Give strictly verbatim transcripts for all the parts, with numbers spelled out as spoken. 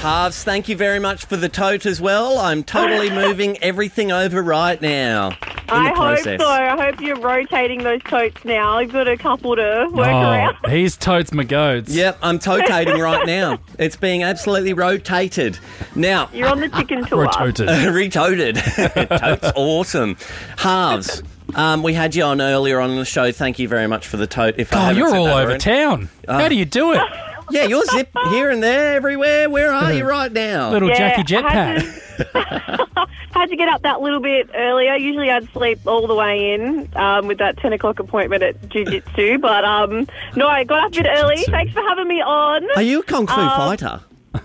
Halves, thank you very much for the tote as well. I'm totally moving everything over right now. In I the hope process. so. I hope you're rotating those totes now. You've got a couple to work Oh, around. he's totes my goats. Yep, I'm totating right now. It's being absolutely rotated. Now, You're on the chicken tour. Rototed. retoted. Tote's awesome. Halves. Um, we had you on earlier on the show. Thank you very much for the tote. If I Oh, haven't you're said all that over already. town. How do you do it? Yeah, you're zip here and there, everywhere. Where are you right now? Little Yeah, Jackie I had Jetpack. Had to get up that little bit earlier. Usually I'd sleep all the way in um, with that ten o'clock appointment at Jiu-Jitsu. But um, no, I got up a bit early. Jiu-Jitsu. Thanks for having me on. Are you a kung fu Um, fighter?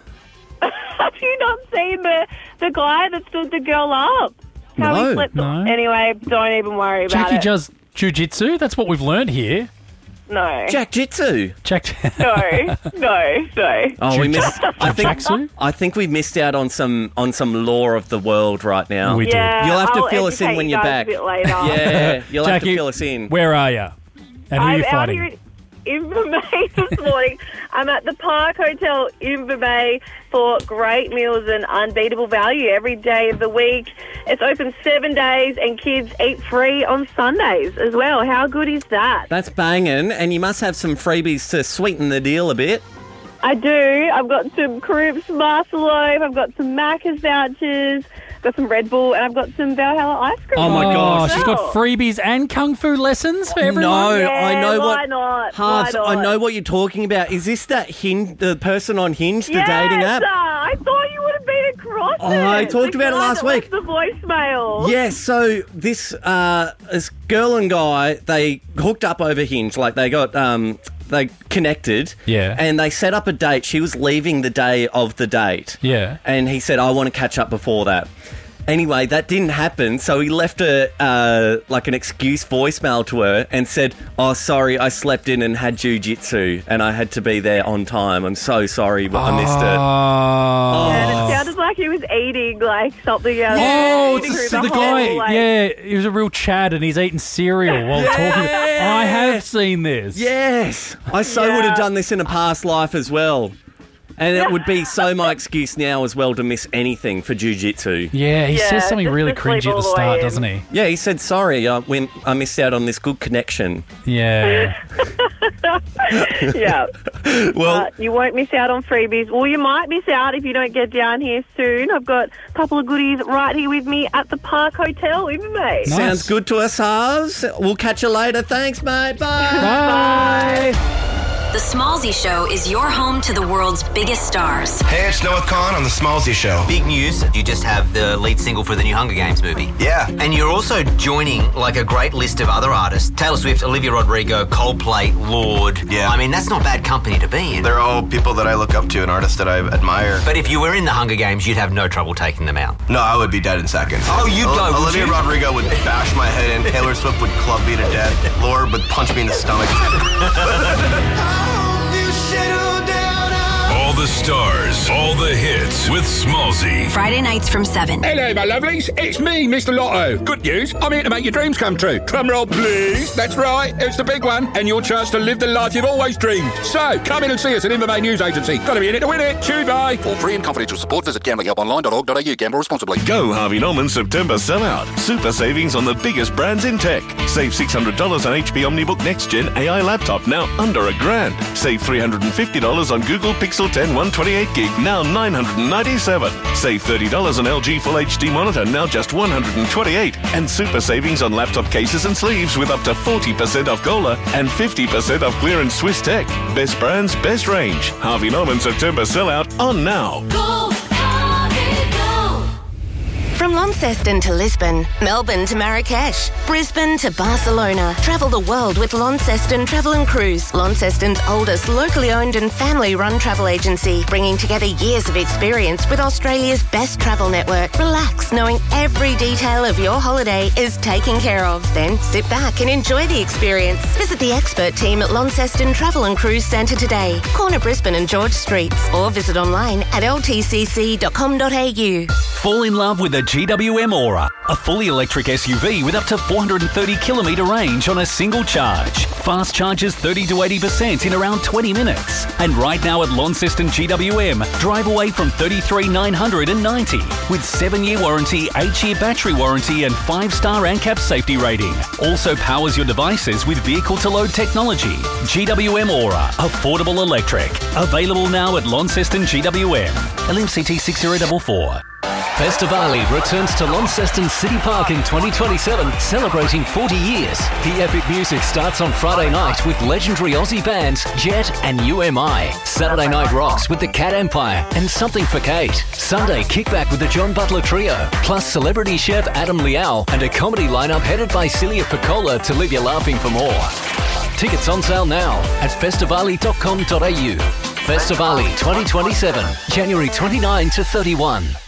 Have you not seen the, the guy that stood the girl up? How No, he flipped no. Anyway, don't even worry about Jackie it. does jiu-jitsu. That's what we've learned here. No. Jack Jitsu. Jack. No, no, no. Oh, we missed. I think. Jiu-jitsu? I think we missed out on some on some law of the world right now. We did. Yeah, You'll have to I'll fill us in educate when you you're guys back. A bit later. Yeah, you'll have to Jackie, fill us in. where are you? And who are I'm you out fighting? here in Invermay this morning. I'm at the Park Hotel Invermay for great meals and unbeatable value every day of the week. It's open seven days and kids eat free on Sundays as well. How good is that? That's banging, and you must have some freebies to sweeten the deal a bit. I do. I've got some Croops Barcelona. I've got some Macca's vouchers. Got some Red Bull, and I've got some Valhalla ice cream. Oh, my oh, gosh. she's got freebies and kung fu lessons for everyone. No, Yeah, I know why what. not? Halves, Why I not? know what you're talking about. Is this that Hinge, the person on Hinge, the Yes, dating app? uh, I thought you would have been across Oh, it. I talked The about it guy last that week. left the voicemail. Yes, so this uh, this girl and guy, they hooked up over Hinge, like they got um, they connected, Yeah. and they set up a date. She was leaving the day of the date, Yeah. and he said, "I want to catch up before that." Anyway, that didn't happen, so he left a uh, like an excuse voicemail to her and said, "Oh, sorry, I slept in and had jiu-jitsu, and I had to be there on time. I'm so sorry, but I missed it." Oh. And it sounded like he was eating like something else. Oh, Eating it's through the, the guy. whole, like- Yeah, he was a real Chad and he's eating cereal while talking. I have seen this. Yes, I so Yeah. would have done this in a past life as well. And it would be so my excuse now as well to miss anything for jiu-jitsu. Yeah, he Yeah, says something just really to sleep cringy at all the the way start, in. doesn't he? Yeah, he said, sorry, I, went, I missed out on this good connection. Yeah. Yeah. Well, Uh, you won't miss out on freebies. Well, you might miss out if you don't get down here soon. I've got a couple of goodies right here with me at the Park Hotel in May. Nice. sounds good to us, Halves. We'll catch you later. Thanks, mate. Bye. Bye. The Smallsy Show is your home to the world's biggest stars. Hey, it's Noah Khan on The Smallsy Show. Big news, you just have the lead single for the new Hunger Games movie. Yeah. And you're also joining like a great list of other artists. Taylor Swift, Olivia Rodrigo, Coldplay, Lorde. Yeah. I mean, that's not bad company to be in. They're all people that I look up to and artists that I admire. But if you were in the Hunger Games, you'd have no trouble taking them out. No, I would be dead in seconds. Oh, you'd go, would Olivia you? Rodrigo would bash my head in. Taylor Swift would club me to death. Lorde would punch me in the stomach. All the stars, all the hits with Smallsy. Friday nights from seven. Hello, my lovelies. It's me, Mister Lotto. Good news. I'm here to make your dreams come true. Drum roll, please. That's right. It's the big one. And your chance to live the life you've always dreamed. So, come in and see us at Invermay News Agency. Got to be in it to win it. Chew, bye. For free and confidential support, visit gambling help online dot org dot a u. Gamble responsibly. Go Harvey Norman September sellout. Super savings on the biggest brands in tech. Save six hundred dollars on H P OmniBook Next Gen A I laptop, now under a grand. Save three hundred fifty dollars on Google Pixel ten one twenty-eight gig, now nine hundred ninety-seven dollars. Save thirty dollars on L G Full H D monitor, now just one hundred twenty-eight dollars. And super savings on laptop cases and sleeves with up to forty percent off Gola and fifty percent off clearance Swiss Tech. Best brands, best range. Harvey Norman September sellout on now. Go, Harvey, go! From Launceston to Lisbon, Melbourne to Marrakesh, Brisbane to Barcelona. Travel the world with Launceston Travel and Cruise. Launceston's oldest locally owned and family-run travel agency, bringing together years of experience with Australia's best travel network. Relax, knowing every detail of your holiday is taken care of. Then sit back and enjoy the experience. Visit the expert team at Launceston Travel and Cruise Centre today, corner Brisbane and George Streets, or visit online at l t c c dot com dot a u. Fall in love with the G W M Aura, a fully electric S U V with up to four hundred thirty kilometre range on a single charge. Fast charges thirty to eighty percent in around twenty minutes. And right now at Launceston G W M, drive away from thirty-three thousand nine hundred ninety with seven-year warranty, eight-year battery warranty and five-star ANCAP safety rating. Also powers your devices with vehicle-to-load technology. G W M Aura, affordable electric. Available now at Launceston G W M. L M C T six zero four four. Festivali returns to Launceston City Park in twenty twenty-seven, celebrating forty years. The epic music starts on Friday night with legendary Aussie bands Jet and U M I. Saturday night rocks with the Cat Empire and Something for Kate. Sunday kickback with the John Butler Trio, plus celebrity chef Adam Liao and a comedy lineup headed by Celia Piccola to leave you laughing for more. Tickets on sale now at festivali dot com dot a u. Festivali twenty twenty-seven, January twenty-ninth to thirty-first.